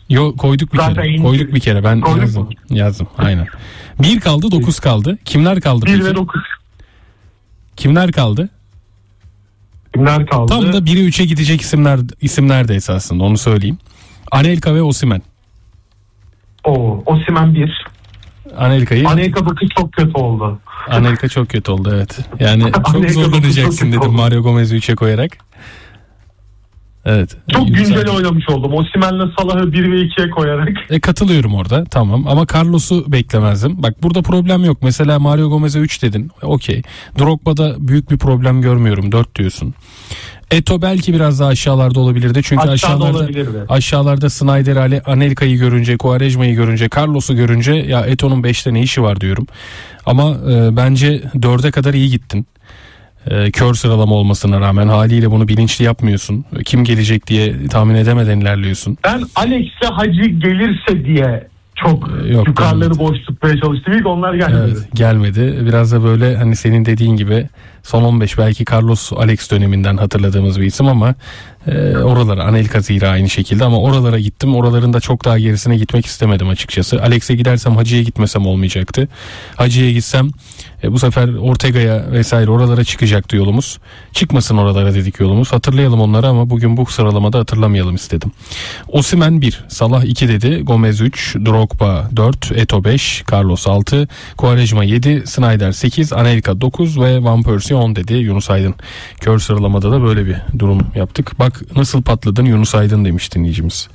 Yok, koyduk bir Zaten kere. Koyduk bir kere. Ben yazdım. Aynen. 1 kaldı, 9 kaldı. Kimler kaldı 1 peki? ve 9. Kimler kaldı? Kimler kaldı? Tam da 1'e 3'e gidecek isimler de esasında, onu söyleyeyim. Anelka ve Osimhen. Osimhen 1. Anelka bakış çok kötü oldu. Anelka çok kötü oldu, evet. Yani çok Anelka zorlanacaksın dedim Mario Gomez'i 3'e koyarak. Evet. Çok güncel oynamış oldum. Osimhen'le Salah'ı 1 ve 2'ye koyarak. Katılıyorum orada, tamam, ama Carlos'u beklemezdim. Bak, burada problem yok. Mesela Mario Gomez'e 3 dedin. Okey. Drogba'da büyük bir problem görmüyorum. 4 diyorsun. Eto belki biraz daha aşağılarda olabilirdi. Çünkü aşağılarda Snyder, Anelka'yı görünce, Quaresma'yı görünce, Carlos'u görünce ya Eto'nun 5'te ne işi var diyorum. Ama bence 4'e kadar iyi gittin. Kör sıralama olmasına rağmen haliyle bunu bilinçli yapmıyorsun. Kim gelecek diye tahmin edemeden ilerliyorsun. Ben Alex'le Hacı gelirse diye çok yukarıları boş tutmaya çalıştım. İlk onlar gelmedi. Evet, gelmedi. Biraz da böyle hani senin dediğin gibi son 15 belki Carlos Alex döneminden hatırladığımız bir isim ama oralara, Anelka zira aynı şekilde, ama oralara gittim. Oraların da çok daha gerisine gitmek istemedim açıkçası. Alex'e gidersem Hacı'ya gitmesem olmayacaktı. Hacı'ya gitsem bu sefer Ortega'ya vesaire oralara çıkacaktı yolumuz. Çıkmasın oralara dedik yolumuz. Hatırlayalım onları ama bugün bu sıralamada hatırlamayalım istedim. Osimhen 1, Salah 2 dedi. Gomez 3, Drogba 4, Eto 5, Carlos 6, Quaresma 7, Snyder 8, Anelka 9 ve Van Persie 10 dedi Yunus Aydın. Kör sıralamada da böyle bir durum yaptık. Bak nasıl patladın Yunus Aydın demiş dinleyicimiz.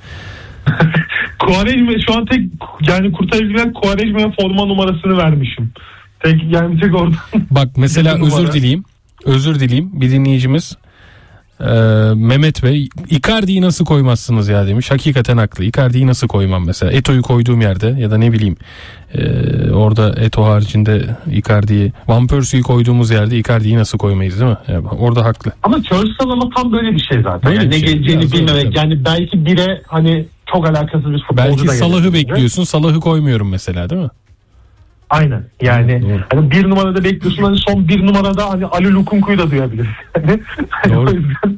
Quaresma şu an tek yani kurtarabilen Quaresma'ya forma numarasını vermişim. Tek oradan. Bak mesela özür dileyim bir dinleyicimiz Mehmet Bey, Icardi'yi nasıl koymazsınız ya demiş. Hakikaten haklı. Icardi'yi nasıl koymam mesela? Eto'yu koyduğum yerde ya da ne bileyim orada Eto haricinde Icardi'yi, Van Persie'yi koyduğumuz yerde Icardi'yi nasıl koymayız, değil mi? Yani orada haklı. Ama kör sıralama tam böyle bir şey zaten. Yani ne geleceğini bilmemek. Yani belki 1'e hani çok alakasız bir futbolcu belki da Salah'ı bekliyorsun. Salah'ı koymuyorum mesela, değil mi? Aynen. Yani hani 1 numarada bekliyorsun, hani son 1 numarada hani Ali Lukunku'yu da duyabilirsin. Doğru.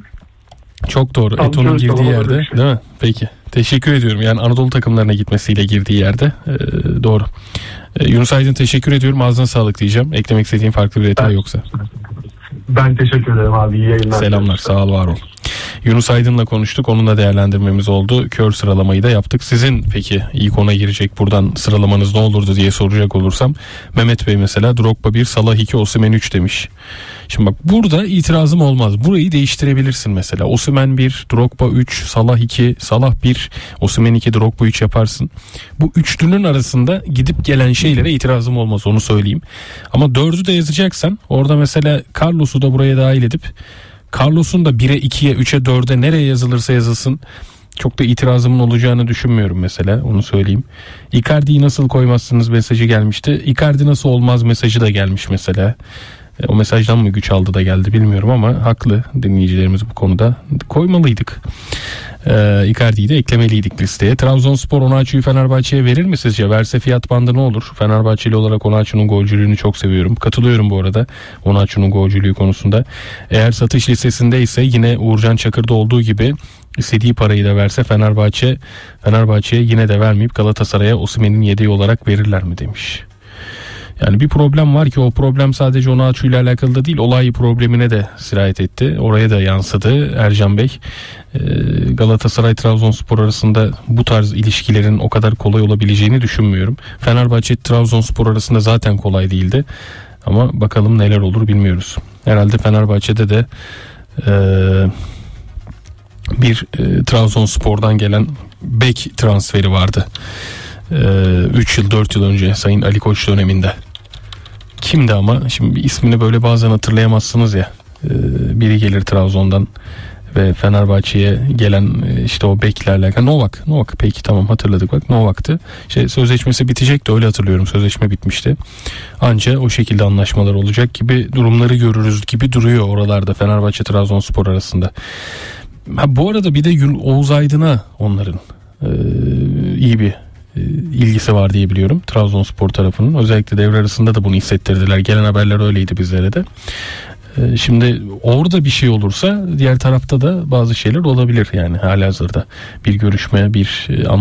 Çok doğru. Eto'nun girdiği yerde, değil mi? Peki. Teşekkür ediyorum. Yani Anadolu takımlarına gitmesiyle girdiği yerde. Doğru. Yunus Aydın teşekkür ediyorum. Ağzına sağlık diyeceğim. Eklemek istediğin farklı bir detay yoksa. Ben teşekkür ederim abi. İyi yayınlar. Selamlar. Sağ ol, var ol. Yunus Aydın'la konuştuk. Onunla değerlendirmemiz oldu. Kör sıralamayı da yaptık. Sizin peki ilk 10'a girecek buradan sıralamanız ne olurdu diye soracak olursam, Mehmet Bey mesela Drogba 1, Salah 2, Osimhen 3 demiş. Şimdi bak, burada itirazım olmaz. Burayı değiştirebilirsin mesela. Osimhen 1, Drogba 3, Salah 2, Salah 1, Osimhen 2, Drogba 3 yaparsın. Bu üçlünün arasında gidip gelen şeylere itirazım olmaz, onu söyleyeyim. Ama 4'ü de yazacaksan orada mesela Carlos'u da buraya dahil edip Carlos'un da 1'e 2'ye 3'e 4'e nereye yazılırsa yazılsın çok da itirazımın olacağını düşünmüyorum mesela, onu söyleyeyim. Icardi'yi nasıl koymazsınız mesajı gelmişti. Icardi nasıl olmaz mesajı da gelmiş mesela. O mesajdan mı güç aldı da geldi bilmiyorum ama haklı dinleyicilerimiz bu konuda. Koymalıydık. Icardi'yi de eklemeliydik listeye. Trabzonspor Onaçu'yu Fenerbahçe'ye verir mi sizce? Verse fiyat bandı ne olur? Fenerbahçeli olarak Onaçu'nun golcülüğünü çok seviyorum. Katılıyorum bu arada Onaçu'nun golcülüğü konusunda. Eğer satış listesindeyse yine Uğurcan Çakır'da olduğu gibi istediği parayı da verse Fenerbahçe'ye yine de vermeyip Galatasaray'a Osimhen'in yedeği olarak verirler mi demiş. Yani bir problem var ki o problem sadece Onaçu ile alakalı da değil, olay problemine de sirayet etti. Oraya da yansıdı Ercan Bey. Galatasaray Trabzonspor arasında bu tarz ilişkilerin o kadar kolay olabileceğini düşünmüyorum. Fenerbahçe Trabzonspor arasında zaten kolay değildi. Ama bakalım neler olur bilmiyoruz. Herhalde Fenerbahçe'de de bir Trabzonspor'dan gelen bek transferi vardı. 3 yıl 4 yıl önce Sayın Ali Koç döneminde. Kimdi ama şimdi ismini böyle bazen hatırlayamazsınız ya. Biri gelir Trabzon'dan ve Fenerbahçe'ye gelen işte o beklerle alakalı. Novak peki tamam hatırladık, bak Novak'tı. Sözleşmesi bitecekti, öyle hatırlıyorum, sözleşme bitmişti. Anca o şekilde anlaşmalar olacak gibi durumları görürüz gibi duruyor oralarda Fenerbahçe Trabzonspor arasında. Bu arada bir de Oğuz Aydın'a onların iyi bir ilgisi var diye biliyorum Trabzonspor tarafının. Özellikle devre arasında da bunu hissettirdiler. Gelen haberler öyleydi bizlere de. Şimdi orada bir şey olursa diğer tarafta da bazı şeyler olabilir yani halihazırda. Bir görüşme, bir